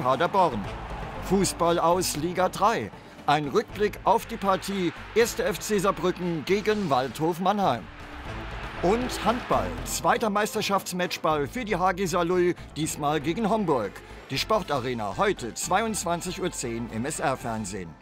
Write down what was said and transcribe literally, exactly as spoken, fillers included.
Paderborn. Fußball aus Liga drei. Ein Rückblick auf die Partie erster F C Saarbrücken gegen Waldhof Mannheim. Und Handball. Zweiter Meisterschaftsmatchball für die H G Saarlouis, diesmal gegen Homburg. Die Sportarena heute zweiundzwanzig Uhr zehn im S R-Fernsehen.